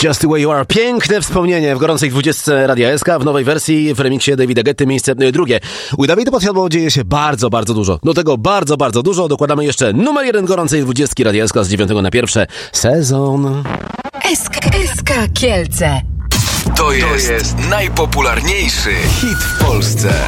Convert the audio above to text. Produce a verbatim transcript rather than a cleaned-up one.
Just the way you are. Piękne wspomnienie w gorącej dwudziestce Radia S K w nowej wersji w remiksie Davida Guetty, miejsce drugie. U Dawida Podsiadło dzieje się bardzo, bardzo dużo. Do tego bardzo, bardzo dużo dokładamy jeszcze numer jeden gorącej dwudziestki Radia S K z dziewiątego na pierwsze. Sezon. S K, S K Kielce. To jest, to jest najpopularniejszy hit w Polsce.